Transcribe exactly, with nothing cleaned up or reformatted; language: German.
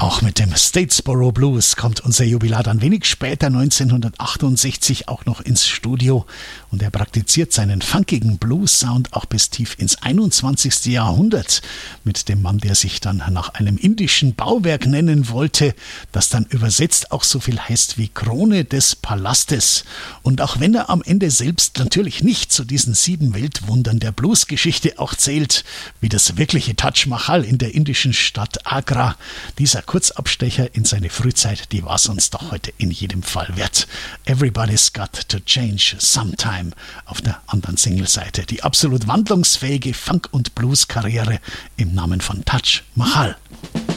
Auch mit dem Statesboro Blues kommt unser Jubilar dann wenig später, neunzehnhundertachtundsechzig, auch noch ins Studio. Und er praktiziert seinen funkigen Blues-Sound auch bis tief ins einundzwanzigste. Jahrhundert mit dem Mann, der sich dann nach einem indischen Bauwerk nennen wollte, das dann übersetzt auch so viel heißt wie Krone des Palastes. Und auch wenn er am Ende selbst natürlich nicht zu diesen sieben Weltwundern der Bluesgeschichte auch zählt, wie das wirkliche Taj Mahal in der indischen Stadt Agra, dieser Kurzabstecher in seine Frühzeit, die war es uns doch heute in jedem Fall wert. Everybody's got to change sometime auf der anderen Singleseite. Die absolut wandlungsfähige Funk- und Blues-Karriere im Namen von Taj Mahal.